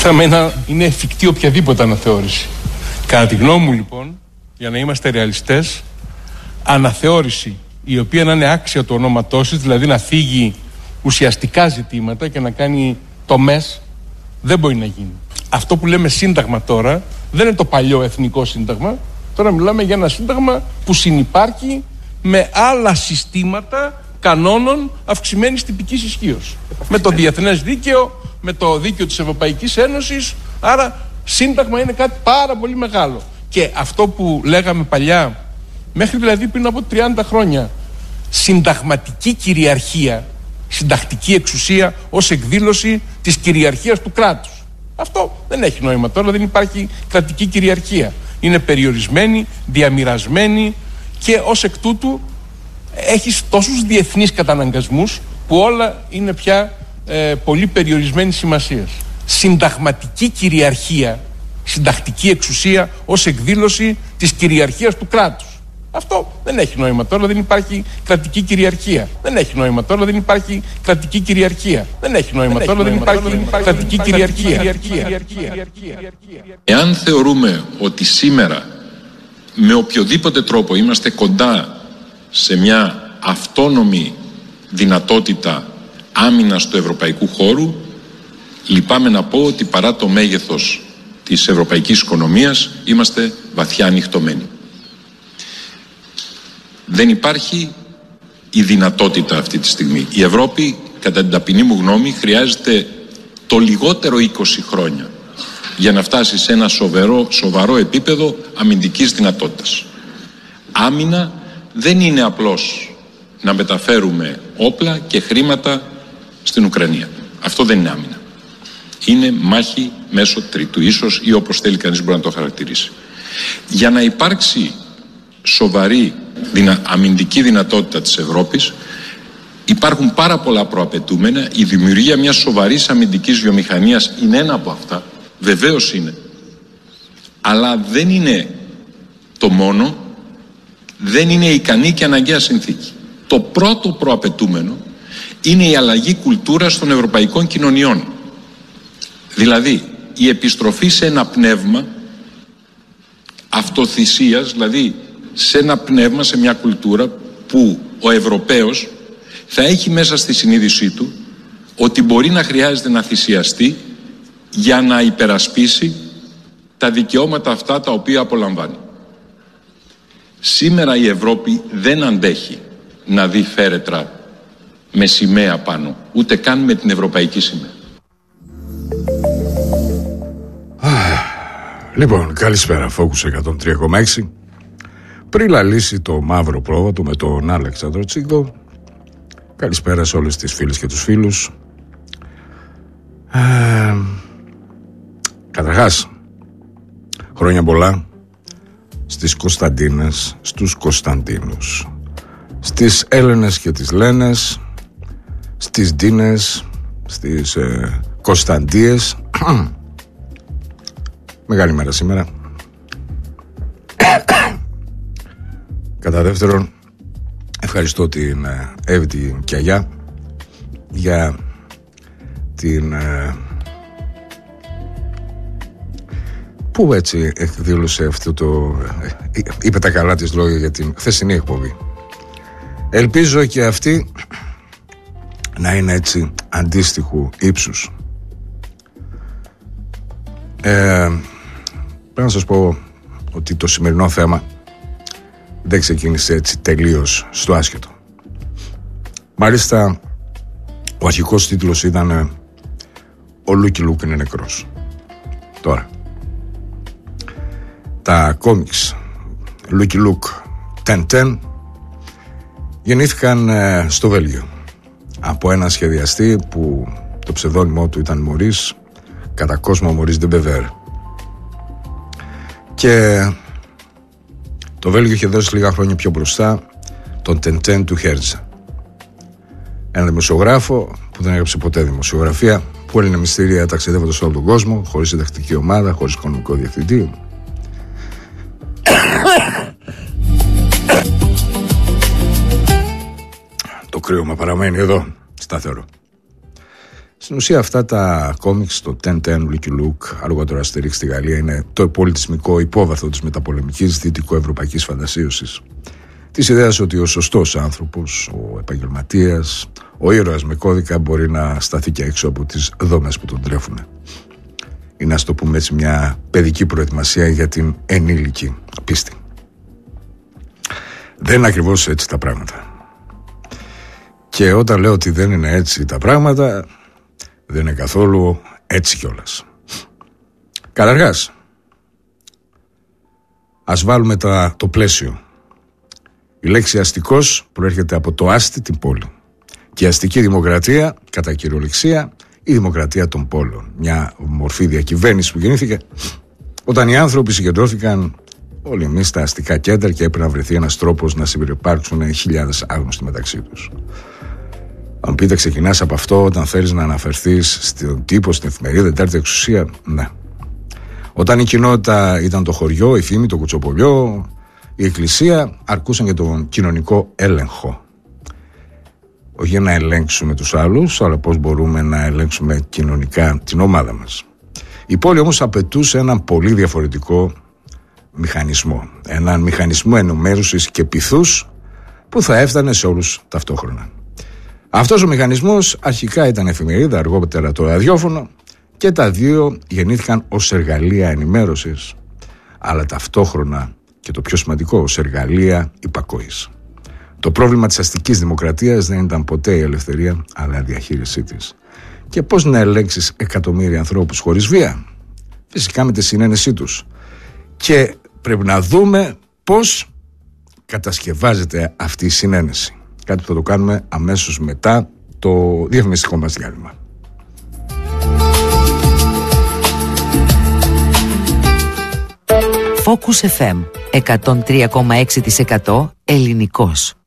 θέμα είναι εφικτή οποιαδήποτε αναθεώρηση. Κατά τη γνώμη μου, λοιπόν, για να είμαστε ρεαλιστές, αναθεώρηση η οποία να είναι άξια του ονόματός της, δηλαδή να θίγει ουσιαστικά ζητήματα και να κάνει τομές, δεν μπορεί να γίνει. Αυτό που λέμε σύνταγμα τώρα δεν είναι το παλιό εθνικό σύνταγμα. Τώρα μιλάμε για ένα σύνταγμα που συνυπάρχει με άλλα συστήματα κανόνων αυξημένης τυπικής ισχύως. Με το διεθνές δίκαιο, με το δίκαιο της Ευρωπαϊκής Ένωσης. Άρα σύνταγμα είναι κάτι πάρα πολύ μεγάλο. Και αυτό που λέγαμε παλιά, μέχρι δηλαδή πριν από 30 χρόνια, συνταγματική κυριαρχία, συντακτική εξουσία ως εκδήλωση της κυριαρχίας του κράτους. Αυτό δεν έχει νόημα τώρα, δεν υπάρχει κρατική κυριαρχία. Είναι περιορισμένη, διαμοιρασμένη και ως εκ τούτου έχεις τόσους διεθνείς καταναγκασμούς που όλα είναι πια πολύ περιορισμένη σημασίας. Συνταγματική κυριαρχία, συντακτική εξουσία ως εκδήλωση της κυριαρχίας του κράτους. Αυτό δεν έχει νόημα τώρα, δεν υπάρχει κρατική κυριαρχία. Δεν έχει νόημα τώρα, δεν υπάρχει κρατική κυριαρχία. Δεν έχει νόημα τώρα, δεν υπάρχει κρατική κυριαρχία. Εάν θεωρούμε ότι σήμερα με οποιοδήποτε τρόπο είμαστε κοντά σε μια αυτόνομη δυνατότητα άμυνας του ευρωπαϊκού χώρου, λυπάμαι να πω ότι παρά το μέγεθος της ευρωπαϊκής οικονομίας είμαστε βαθιά ανοιχτωμένοι. Δεν υπάρχει η δυνατότητα αυτή τη στιγμή. Η Ευρώπη, κατά την ταπεινή μου γνώμη, χρειάζεται το λιγότερο 20 χρόνια για να φτάσει σε ένα σοβαρό επίπεδο αμυντικής δυνατότητας. Άμυνα δεν είναι απλώς να μεταφέρουμε όπλα και χρήματα στην Ουκρανία. Αυτό δεν είναι άμυνα. Είναι μάχη μέσω τρίτου, ίσως, ή όπως θέλει κανείς μπορεί να το χαρακτηρίσει. Για να υπάρξει σοβαρή αμυντική δυνατότητα της Ευρώπης, υπάρχουν πάρα πολλά προαπαιτούμενα. Η δημιουργία μιας σοβαρής αμυντικής βιομηχανίας είναι ένα από αυτά, βεβαίως είναι, αλλά δεν είναι το μόνο, δεν είναι ικανή και αναγκαία συνθήκη. Το πρώτο προαπαιτούμενο είναι η αλλαγή κουλτούρας των ευρωπαϊκών κοινωνιών, δηλαδή η επιστροφή σε ένα πνεύμα αυτοθυσίας, δηλαδή σε ένα πνεύμα, σε μια κουλτούρα που ο Ευρωπαίος θα έχει μέσα στη συνείδησή του ότι μπορεί να χρειάζεται να θυσιαστεί για να υπερασπίσει τα δικαιώματα αυτά τα οποία απολαμβάνει. Σήμερα η Ευρώπη δεν αντέχει να δει φέρετρα με σημαία πάνω, ούτε καν με την ευρωπαϊκή σημαία. Λοιπόν, καλησπέρα, Focus 103,6. Πριν λαλήσει το μαύρο πρόβατο με τον Αλέξανδρο Τσίγκο, καλησπέρα σε όλες τις φίλες και τους φίλους. Καταρχάς, χρόνια πολλά στις Κωνσταντίνες, στους Κωνσταντίνους, στις Έλενες και τις Λένες, στις Ντίνες, στις Κωνσταντίες. Μεγάλη μέρα σήμερα. Κατά δεύτερον, ευχαριστώ την Εύη την Κιαγιά για την που έτσι εκδήλωσε αυτό το είπε τα καλά της λόγια για την χθεσινή εκπομπή. Ελπίζω και αυτή να είναι έτσι αντίστοιχου ύψους. Πρέπει να σας πω ότι το σημερινό θέμα δεν ξεκίνησε έτσι τελείως στο άσχετο. Μάλιστα, ο αρχικός τίτλος ήταν «Ο Λούκι Λουκ είναι νεκρός». Τώρα, τα κόμιξ Λούκι Λουκ 10-10 γεννήθηκαν στο Βέλγιο από ένα σχεδιαστή που το ψευδόνυμό του ήταν Μωρίς, κατά κόσμο Μωρίς Ντεμπεβέρ. Και το Βέλγιο είχε δώσει λίγα χρόνια πιο μπροστά τον Τεντέν του Χέρτζα, ένα δημοσιογράφο που δεν έγραψε ποτέ δημοσιογραφία, που έλυνε μυστήρια ταξιδεύοντας σε όλο τον κόσμο, χωρίς συντακτική ομάδα, χωρίς οικονομικό διευθυντή. Το κρύωμα παραμένει εδώ σταθερό. Στην ουσία αυτά τα κόμιξ, το 10-10, Lucky Luke, αργότερα Αστερίξ στη Γαλλία, είναι το πολιτισμικό υπόβαθρο της μεταπολεμικής δυτικοευρωπαϊκής φαντασίωσης. Της ιδέας ότι ο σωστός άνθρωπος, ο επαγγελματίας, ο ήρωας με κώδικα μπορεί να σταθεί και έξω από τις δόμες που τον τρέφουν. Είναι, ας το πούμε έτσι, μια παιδική προετοιμασία για την ενήλικη πίστη. Δεν είναι ακριβώς έτσι τα πράγματα. Και όταν λέω ότι δεν είναι έτσι τα πράγματα, δεν είναι καθόλου έτσι κιόλας. Καταρχάς, ας βάλουμε το πλαίσιο. Η λέξη αστικός προέρχεται από το άστη, την πόλη. Και η αστική δημοκρατία, κατά κυριολεξία, η δημοκρατία των πόλεων. Μια μορφή διακυβέρνηση που γεννήθηκε όταν οι άνθρωποι συγκεντρώθηκαν όλοι εμείς στα αστικά κέντρα και έπρεπε να βρεθεί ένας τρόπος να συμπεριπάρξουν χιλιάδες άγνωστοι μεταξύ τους. Αν πείτε, ξεκινάς από αυτό όταν θέλεις να αναφερθείς στον τύπο, στην εφημερίδα, την τετάρτη εξουσία, ναι. Όταν η κοινότητα ήταν το χωριό, η φήμη, το κουτσοπολιό, η εκκλησία, αρκούσαν για τον κοινωνικό έλεγχο. Όχι για να ελέγξουμε τους άλλους, αλλά πώς μπορούμε να ελέγξουμε κοινωνικά την ομάδα μας. Η πόλη όμως απαιτούσε έναν πολύ διαφορετικό μηχανισμό. Έναν μηχανισμό ενημέρωσης και πειθούς που θα έφτανε σε όλους ταυτόχρονα. Αυτός ο μηχανισμός αρχικά ήταν εφημερίδα, αργότερα το ραδιόφωνο, και τα δύο γεννήθηκαν ως εργαλεία ενημέρωσης, αλλά ταυτόχρονα και το πιο σημαντικό, ως εργαλεία υπακοής. Το πρόβλημα της αστικής δημοκρατίας δεν ήταν ποτέ η ελευθερία, αλλά η διαχείρισή της. Και πώς να ελέγξεις εκατομμύρια ανθρώπους χωρίς βία? Φυσικά με τη συνένεσή τους. Και πρέπει να δούμε πώς κατασκευάζεται αυτή η συνένεση. Κάτι που θα το κάνουμε αμέσως μετά το διαφημιστικό μας διάλειμμα. Focus FM 103,6% ελληνικός.